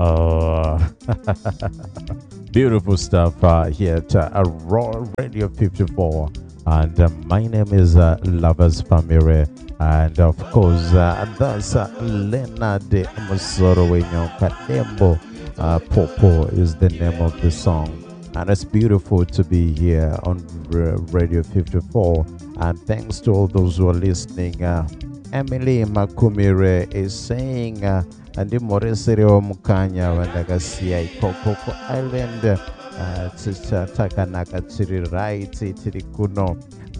Oh, beautiful stuff here at Raw Radio 54. And my name is Lovers Family. And of course, that's Leonard Masoro Katembo. Popo is the name of the song. And it's beautiful to be here on Radio 54. And thanks to all those who are listening. Emily Makumire is saying, Andi Moresere wa Mukanya Wandagasia Ikoko Island Takanaka Tiri Right Tiri Kuno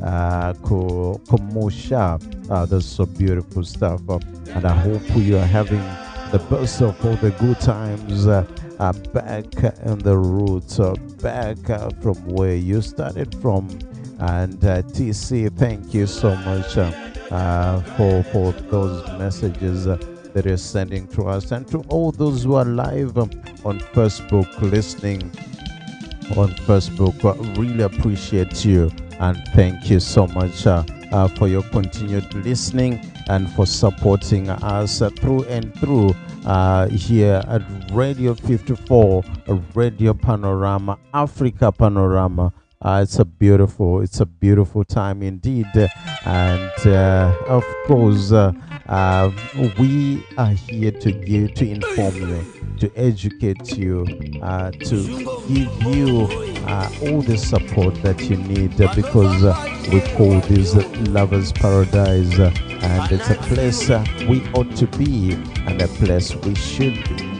Kumusha. That's so beautiful stuff. And I hope you are having the best of all the good times back in the roots, back from where you started from. And TC, thank you so much for those messages that you're sending to us, and to all those who are live on Facebook, listening on Facebook. Really appreciate you, and thank you so much for your continued listening and for supporting us through and through here at Radio 54, Radio Panorama, Africa Panorama. It's a beautiful time indeed, and of course we are here to inform you, to educate you, to give you all the support that you need, because we call this Lovers Paradise, and it's a place we ought to be and a place we should be.